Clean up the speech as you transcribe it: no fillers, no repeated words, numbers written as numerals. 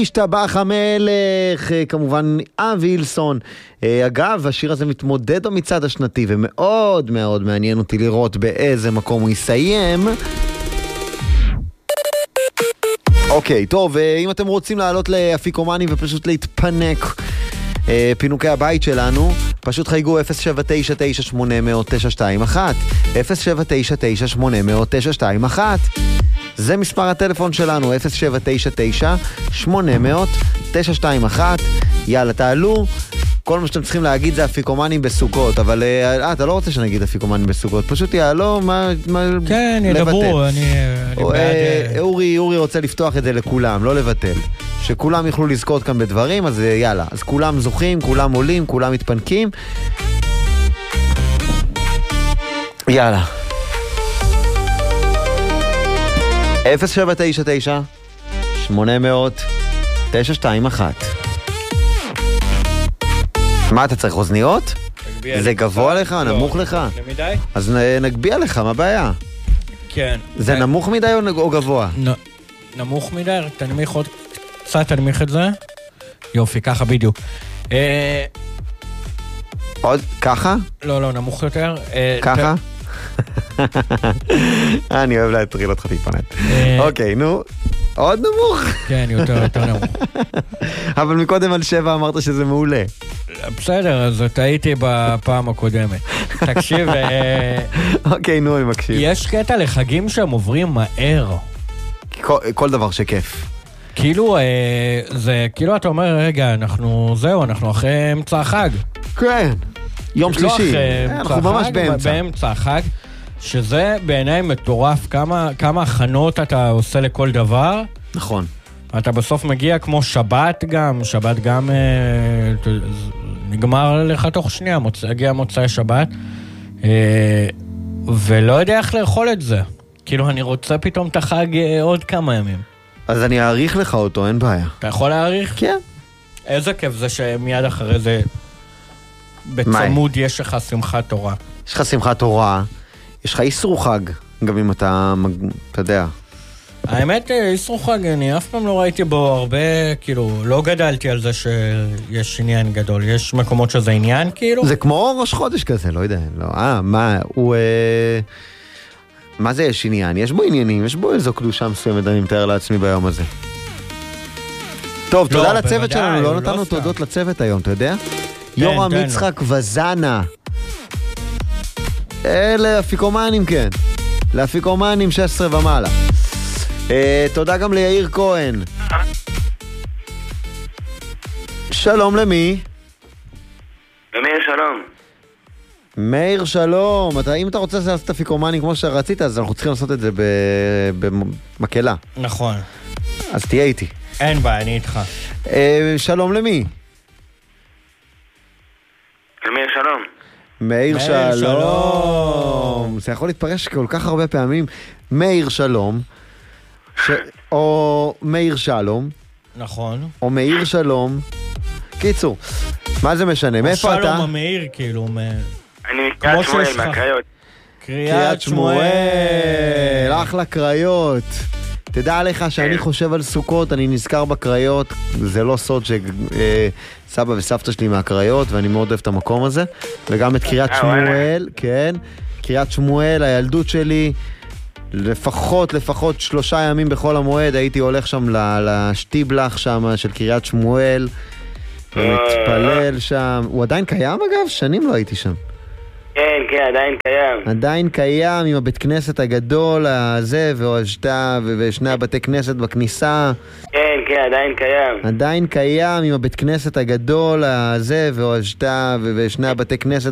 השתבח המלך, כמובן אבי הילסון. אגב, השיר הזה מתמודד במצעד השנתי, ומאוד מאוד מעניין אותי לראות באיזה מקום הוא יסיים. אוקיי, טוב, אם אתם רוצים לעלות לאפיקומני ופשוט להתפנק פינוקי הבית שלנו, פשוט חייגו 07998000921, 07998000921. זה מספר הטלפון שלנו, 07998000921. יאללה, תעלו. כל מה שאתם צריכים להגיד זה אפיקומנים בסוכות, אבל אתה לא רוצה שנגיד אפיקומנים בסוכות, פשוט יעלו כן, ידברו, אני בעד. אורי רוצה לפתוח את זה לכולם, לא לבטל. שכולם יוכלו לזכות כאן בדברים, אז יאללה. אז כולם זוכים, כולם עולים, כולם מתפנקים. יאללה. 07998000921. מה אתה צריך, אוזניות? זה גבוה לך? נמוך לך? למדי? אז נגביע לך, מה הבעיה? כן. זה נמוך מדי או גבוה? נמוך מדי, תנמיך עוד קצת, תנמיך את זה. יופי, ככה בדיוק. עוד ככה? לא, נמוך יותר. ככה? אני אוהב להטריל אותך טיפונת. אוקיי, נו. עוד נמוך? כן, יותר נמוך. אבל מקודם על 7 אמרת שזה מעולה. בסדר, אז טעיתי בפעם הקודמת. תקשיב, אוקיי, נו, אני מקשיב. יש קטע לחגים שהם עוברים מהר. כל דבר שכיף. כאילו, זה, כאילו אתה אומר, רגע, אנחנו אחרי אמצע החג. כן, יום שלישי. אנחנו ממש באמצע החג, שזה בעיניי מטורף, כמה הכנות אתה עושה לכל דבר. נכון. אתה בסוף מגיע כמו שבת גם נגמר לך תוך שנייה, הגיע מוצאי שבת, ולא יודע איך לאכול את זה. כאילו אני רוצה פתאום את החג עוד כמה ימים. אז אני אעריך לך אותו, אין בעיה. אתה יכול להעריך? כן. איזה כיף זה שמיד אחרי זה בצמוד יש לך שמחת תורה. יש לך שמחת תורה, יש לך איסור חג, גם אם אתה יודע. האמת, איסור חג, אני אף פעם לא ראיתי בו הרבה, כאילו, לא גדלתי על זה שיש עניין גדול. יש מקומות שזה עניין, כאילו? זה כמו ראש חודש כזה, לא יודע. מה זה יש עניין? יש בו עניינים, יש בו איזו קדושה מסוימת, אני מתאר לעצמי ביום הזה. טוב, תודה לצוות שלנו, לא נתנו תודות לצוות היום, אתה יודע? יורם יצחק וזנה. אלה אפיקומנים, כן. לאפיקומנים 16 ומעלה. תודה גם ליאיר כהן. שלום למי? למאיר שלום. מאיר שלום. אם אתה רוצה לעשות אפיקומנים כמו שרצית, אז אנחנו צריכים לעשות את זה במקלה. נכון. אז תהיה איתי. אין בעיה, אני איתך. שלום למי? למאיר שלום. מאיר שלום. זה יכול להתפרש כל כך הרבה פעמים. מאיר שלום. או מאיר שלום. נכון. או מאיר שלום. קיצור, מה זה משנה? מאיפה אתה? שלום המאיר, כאילו. אני מקריאת שמואל, מהקריות. קריאת שמואל. אחלה קריות. תדע לך שאני חושב על סוכות, אני נזכר בקריות. זה לא סוד שסבא וסבתא שלי מהקריות, ואני מאוד אוהב את המקום הזה. וגם את קריאת שמואל, כן. קריאת שמואל, הילדות שלי. לפחות 3 ימים בכל המועד הייתי הולך שם לשטיבלח שם של קריית שמואל ומתפלל שם. הוא עדיין קיים אגב? שנים לא הייתי שם. כן, עדיין קיים. עדיין קיים עם הבית כנסת הגדול הזה ושני הבתי כנסת בכניסה. כן, עדיין קיים. עדיין קיים עם הבית כנסת הגדול הזה ושני הבתי כנסת